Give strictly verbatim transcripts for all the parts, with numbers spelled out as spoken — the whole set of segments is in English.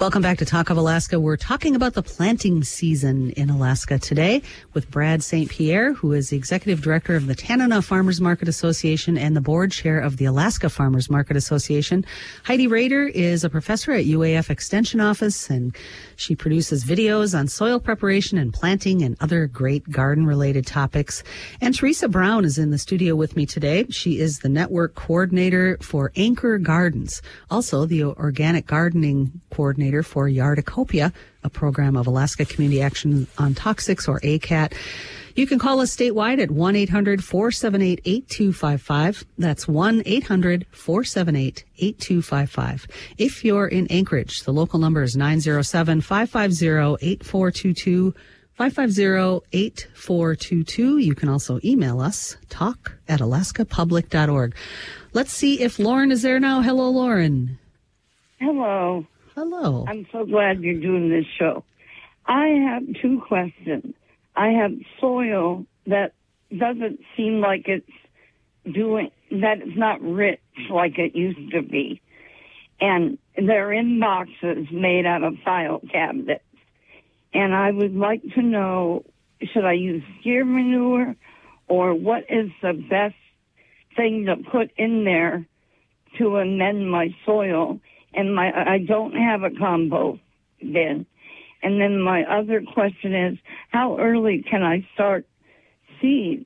Welcome back to Talk of Alaska. We're talking about the planting season in Alaska today with Brad Saint Pierre, who is the Executive Director of the Tanana Farmers Market Association and the Board Chair of the Alaska Farmers Market Association. Heidi Rader is a professor at U A F Extension Office, and she produces videos on soil preparation and planting and other great garden-related topics. And Teresa Brown is in the studio with me today. She is the network coordinator for Anchor Gardens, also the organic gardening coordinator for Yardacopia, a program of Alaska Community Action on Toxics, or A C A T. You can call us statewide at one eight hundred four seven eight eight two five five. That's one eight hundred four seven eight eight two five five. If you're in Anchorage, the local number is nine zero seven, five five zero, eight four two two, five five zero, eight four two two. You can also email us, talk at alaska public dot org. Let's see if Lauren is there now. Hello, Lauren. Hello. Hello. I'm so glad you're doing this show. I have two questions. I have soil that doesn't seem like it's doing, that it's not rich like it used to be. And they're in boxes made out of file cabinets. And I would like to know, should I use steer manure, or what is the best thing to put in there to amend my soil? And my I don't have a compost bin. And then my other question is, how early can I start seeds?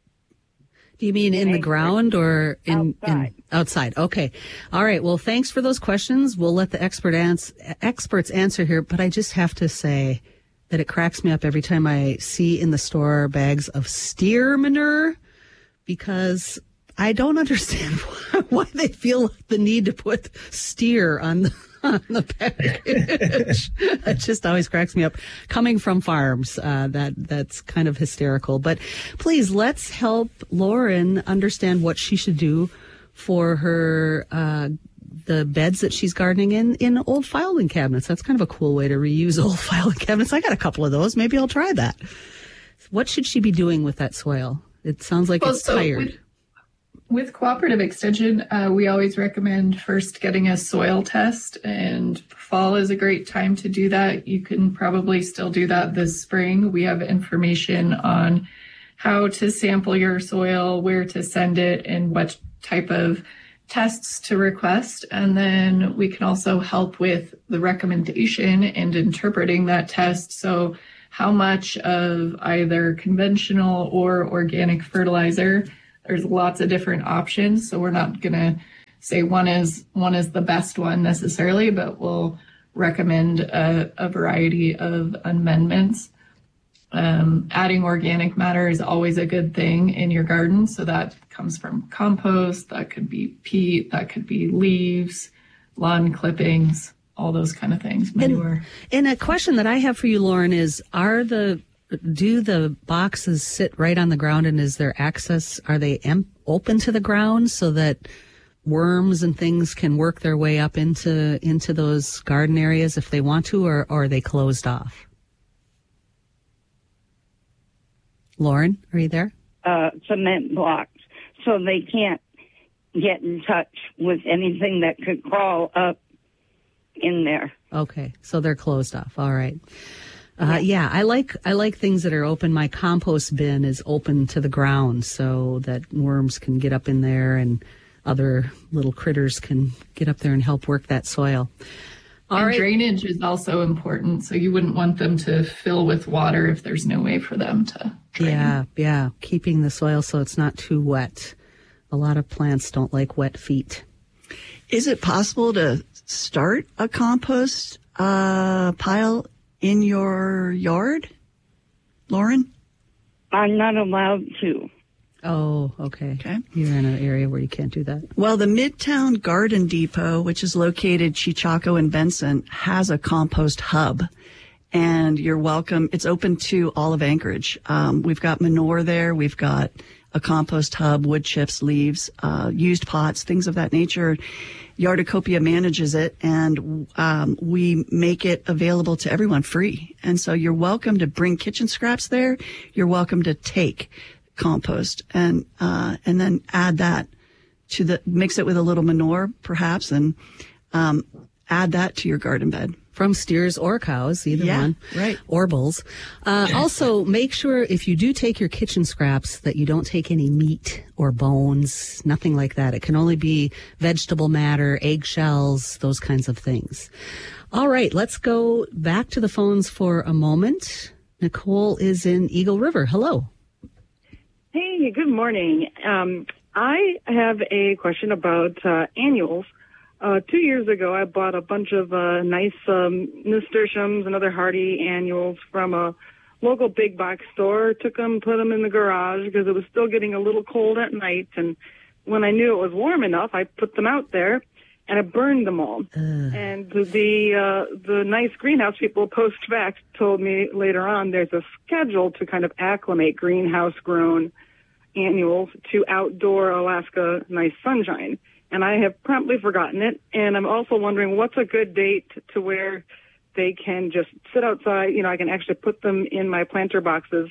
Do you mean in, in the ground or in outside? in outside? Okay. All right. Well, thanks for those questions. We'll let the expert ans- experts answer here, but I just have to say that it cracks me up every time I see in the store bags of steer manure, because I don't understand why, why they feel the need to put steer on the, on the package. It just always cracks me up. Coming from farms, uh, that that's kind of hysterical. But please, let's help Lauren understand what she should do for her uh, the beds that she's gardening in in old filing cabinets. That's kind of a cool way to reuse old filing cabinets. I got a couple of those. Maybe I'll try that. What should she be doing with that soil? It sounds like well, it's so tired. With- With cooperative extension, uh, we always recommend first getting a soil test, and fall is a great time to do that. You can probably still do that this spring. We have information on how to sample your soil, where to send it, and what type of tests to request. And then we can also help with the recommendation and interpreting that test. So how much of either conventional or organic fertilizer. There's lots of different options, so we're not going to say one is one is the best one necessarily, but we'll recommend a, a variety of amendments. Um, adding organic matter is always a good thing in your garden, so that comes from compost, that could be peat, that could be leaves, lawn clippings, all those kind of things, manure. And, and a question that I have for you, Lauren, is are the Do the boxes sit right on the ground, and is there access? Are they em- open to the ground so that worms and things can work their way up into into those garden areas if they want to, or, or are they closed off? Lauren, are you there? Uh, cement blocks, so they can't get in touch with anything that could crawl up in there. Okay, so they're closed off. All right. Uh, yeah, I like I like things that are open. My compost bin is open to the ground so that worms can get up in there and other little critters can get up there and help work that soil. All and right. Drainage is also important, so you wouldn't want them to fill with water if there's no way for them to drain. Yeah, yeah, keeping the soil so it's not too wet. A lot of plants don't like wet feet. Is it possible to start a compost uh, pile in your yard, Lauren? I'm not allowed to. Oh, okay. Okay. You're in an area where you can't do that. Well, the Midtown Garden Depot, which is located Chichaco and Benson, has a compost hub. And you're welcome. It's open to all of Anchorage. Um, we've got manure there. We've got a compost hub, wood chips, leaves, uh, used pots, things of that nature. Yardacopia manages it, and um, we make it available to everyone free. And so you're welcome to bring kitchen scraps there. You're welcome to take compost and uh, and then add that to the, mix it with a little manure perhaps, and um, add that to your garden bed. from steers or cows, either Yeah, one, right. or bulls. Uh, also, make sure if you do take your kitchen scraps that you don't take any meat or bones, nothing like that. It can only be vegetable matter, eggshells, those kinds of things. All right, let's go back to the phones for a moment. Nicole is in Eagle River. Hello. Hey, good morning. Um, I have a question about uh, annuals. Uh, two years ago, I bought a bunch of uh, nice um, nasturtiums and other hardy annuals from a local big box store. Took them, put them in the garage because it was still getting a little cold at night. And when I knew it was warm enough, I put them out there and I burned them all. Uh. And the uh, the nice greenhouse people post-vax told me later on there's a schedule to kind of acclimate greenhouse-grown annuals to outdoor Alaska nice sunshine. And I have promptly forgotten it. And I'm also wondering what's a good date to where they can just sit outside. You know, I can actually put them in my planter boxes.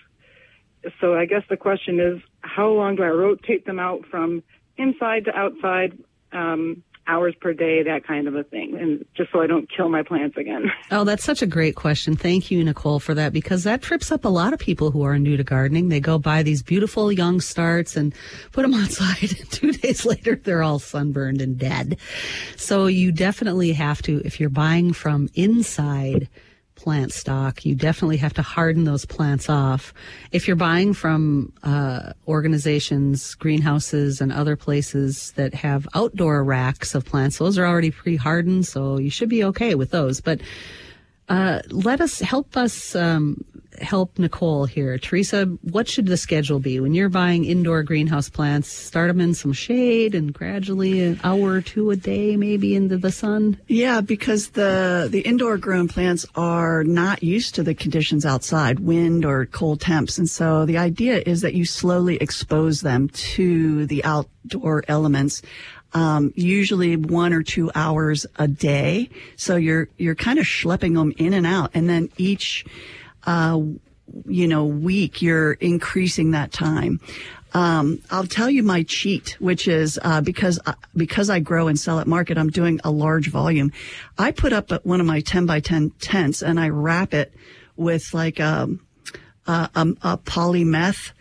So I guess the question is, how long do I rotate them out from inside to outside, um, hours per day, that kind of a thing, and just so I don't kill my plants again. Oh, that's such a great question. Thank you, Nicole, for that, because that trips up a lot of people who are new to gardening. They go buy these beautiful young starts and put them outside, and two days later, they're all sunburned and dead. So you definitely have to, if you're buying from inside plant stock, you definitely have to harden those plants off. If you're buying from uh, organizations, greenhouses, and other places that have outdoor racks of plants, those are already pre-hardened, so you should be okay with those. But uh, let us help us um, help Nicole here. Teresa, what should the schedule be when you're buying indoor greenhouse plants? Start them in some shade and gradually an hour or two a day, maybe into the sun. Yeah, because the the indoor grown plants are not used to the conditions outside, wind or cold temps, and so the idea is that you slowly expose them to the outdoor elements. Um, usually one or two hours a day. So you're, you're kind of schlepping them in and out. And then each, uh, you know, week you're increasing that time. Um, I'll tell you my cheat, which is, uh, because, uh, because I grow and sell at market, I'm doing a large volume. I put up one of my ten by ten tents and I wrap it with like, um, a, a, a polymeth,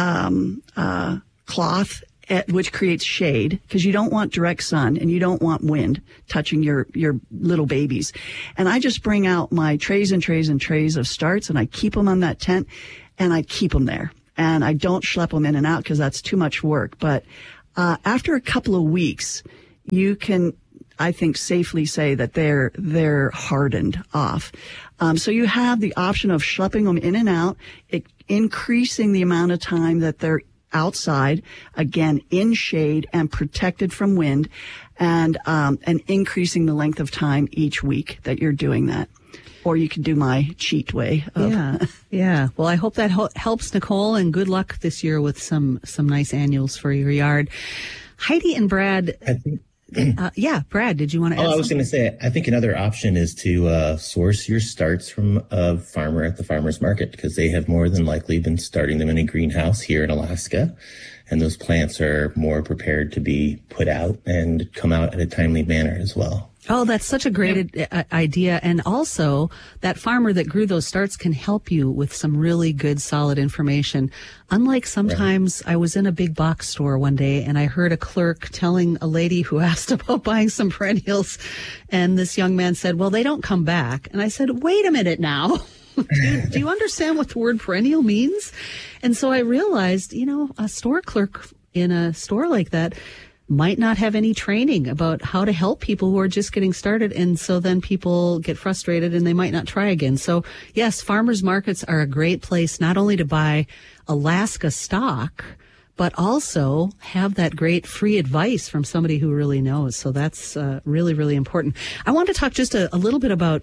um, uh, cloth, which creates shade, because you don't want direct sun and you don't want wind touching your, your little babies. And I just bring out my trays and trays and trays of starts and I keep them on that tent and I keep them there. And I don't schlep them in and out because that's too much work. But uh, after a couple of weeks, you can, I think, safely say that they're, they're hardened off. Um, so you have the option of schlepping them in and out, it, increasing the amount of time that they're outside, again, in shade and protected from wind, and um, and increasing the length of time each week that you're doing that. Or you can do my cheat way. Of yeah, yeah. Well, I hope that ho- helps, Nicole, and good luck this year with some some nice annuals for your yard. Heidi and Brad. I think. Uh, yeah, Brad, did you want to add Oh, I was something? going to say, I think another option is to uh, source your starts from a farmer at the farmer's market, because they have more than likely been starting them in a greenhouse here in Alaska. And those plants are more prepared to be put out and come out in a timely manner as well. Oh, that's such a great yeah. idea. And also, that farmer that grew those starts can help you with some really good, solid information. Unlike sometimes right. I was in a big box store one day and I heard a clerk telling a lady who asked about buying some perennials. And this young man said, well, they don't come back. And I said, wait a minute now. do, you, do you understand what the word perennial means? And so I realized, you know, a store clerk in a store like that might not have any training about how to help people who are just getting started. And so then people get frustrated and they might not try again. So yes, farmers markets are a great place not only to buy Alaska stock, but also have that great free advice from somebody who really knows. So that's uh, really, really important. I want to talk just a, a little bit about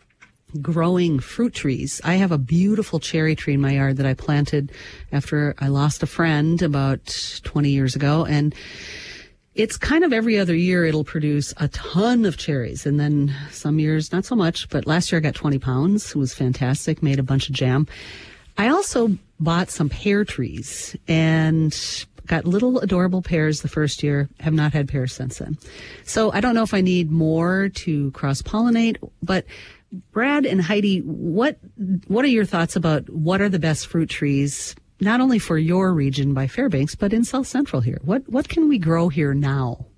growing fruit trees. I have a beautiful cherry tree in my yard that I planted after I lost a friend about twenty years ago. And it's kind of every other year it'll produce a ton of cherries, and then some years not so much. But last year I got twenty pounds. It was fantastic. Made a bunch of jam. I also bought some pear trees and got little adorable pears the first year. Have not had pears since then. So I don't know if I need more to cross-pollinate, but Brad and Heidi, what what are your thoughts about what are the best fruit trees, not only for your region by Fairbanks, but in South Central here? What what can we grow here now?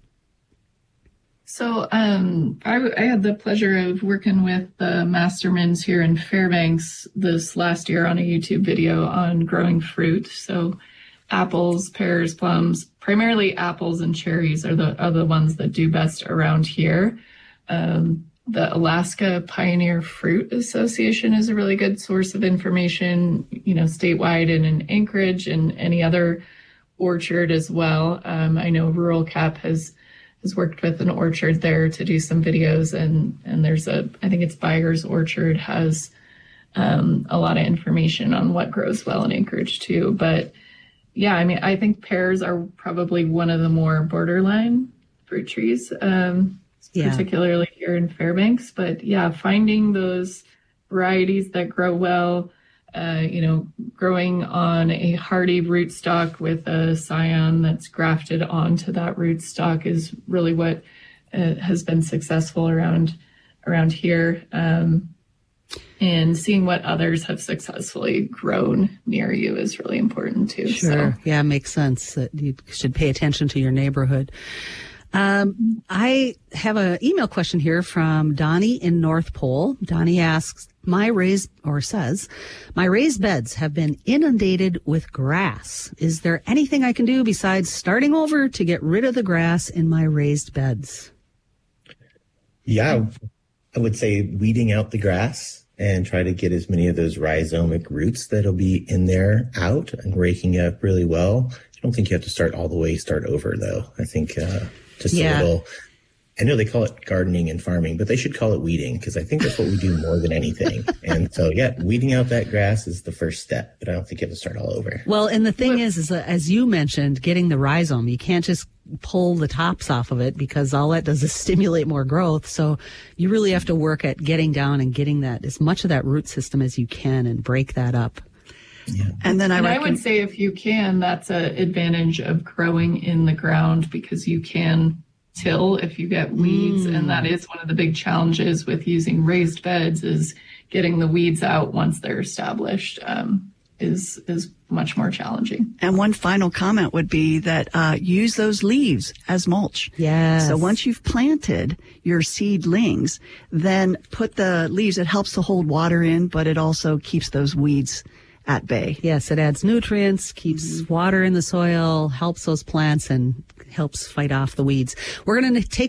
So um, I, I had the pleasure of working with the Mastermans here in Fairbanks this last year on a YouTube video on growing fruit. So apples, pears, plums, primarily apples and cherries are the are the ones that do best around here. Um, the Alaska Pioneer Fruit Association is a really good source of information, you know, statewide and in Anchorage and any other orchard as well. Um, I know Rural Cap has has worked with an orchard there to do some videos, and, and there's a, I think it's Byers Orchard has um, a lot of information on what grows well in Anchorage too. But yeah, I mean, I think pears are probably one of the more borderline fruit trees, um, yeah. particularly here in Fairbanks. But yeah, finding those varieties that grow well, uh, you know, growing on a hardy rootstock with a scion that's grafted onto that rootstock is really what uh, has been successful around around here. Um, and seeing what others have successfully grown near you is really important too. Sure. So. Yeah, makes sense that you should pay attention to your neighborhood. Um, I have an email question here from Donnie in North Pole. Donnie asks, my raised, or says, my raised beds have been inundated with grass. Is there anything I can do besides starting over to get rid of the grass in my raised beds? Yeah, I would say weeding out the grass and try to get as many of those rhizomic roots that'll be in there out and raking it up really well. I don't think you have to start all the way, start over though. I think, uh, just yeah. a little, I know they call it gardening and farming, but they should call it weeding because I think that's what we do more than anything. And so, yeah, weeding out that grass is the first step, but I don't think you have to start all over. Well, and the thing is, is that, as you mentioned, getting the rhizome, you can't just pull the tops off of it because all that does is stimulate more growth. So you really have to work at getting down and getting that as much of that root system as you can and break that up. Yeah. And then I, and reckon- I would say if you can, that's an advantage of growing in the ground because you can till if you get weeds. Mm. And that is one of the big challenges with using raised beds is getting the weeds out once they're established um, is is much more challenging. And one final comment would be that uh, use those leaves as mulch. Yes. So once you've planted your seedlings, then put the leaves. It helps to hold water in, but it also keeps those weeds at bay. Yes, it adds nutrients, keeps mm-hmm. water in the soil, helps those plants, and helps fight off the weeds. We're going to take